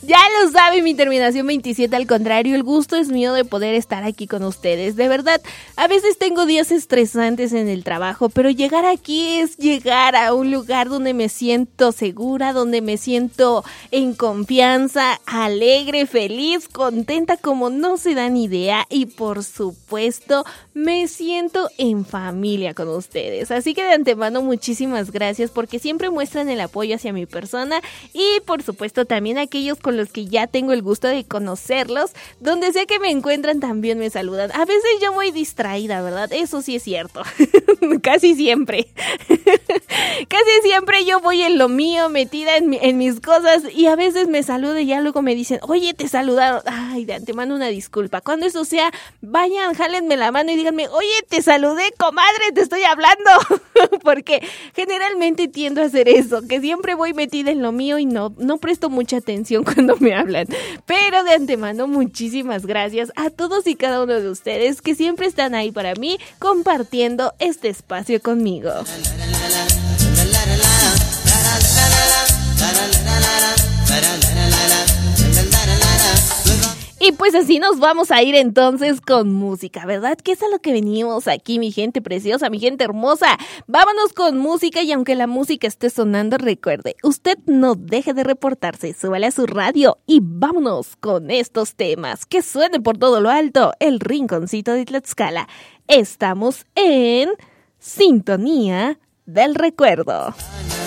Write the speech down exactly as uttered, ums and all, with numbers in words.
Ya lo sabe mi terminación veintisiete, al contrario, el gusto es mío de poder estar aquí con ustedes. De verdad, a veces tengo días estresantes en el trabajo, pero llegar aquí es llegar a un lugar donde me siento segura, donde me siento en confianza, alegre, feliz, contenta como no se dan idea y por supuesto me siento en familia con ustedes. Así que de antemano muchísimas gracias porque siempre muestran el apoyo hacia mi persona y por supuesto también a aquellos con los que ya tengo el gusto de conocerlos, donde sea que me encuentran también me saludan. A veces yo voy distraída, ¿verdad? Eso sí es cierto. Casi siempre. Casi siempre yo voy en lo mío, metida en, mi, en mis cosas y a veces me saludan y ya luego me dicen, oye, te saludaron. Ay, de antemano una disculpa. Cuando eso sea, vayan, jálenme la mano y díganme, oye, te saludé, comadre, te estoy hablando. Porque generalmente tiendo a hacer eso, que siempre voy metida en lo mío y no, no presto mucha atención cuando me hablan. Pero de antemano muchísimas gracias a todos y cada uno de ustedes que siempre están ahí para mí compartiendo este espacio conmigo. Y pues así nos vamos a ir entonces con música, ¿verdad? Que es a lo que venimos aquí, mi gente preciosa, mi gente hermosa. Vámonos con música y aunque la música esté sonando, recuerde, usted no deje de reportarse, súbale a su radio y vámonos con estos temas. Que suene por todo lo alto el rinconcito de Tlaxcala. Estamos en Sintonía del Recuerdo.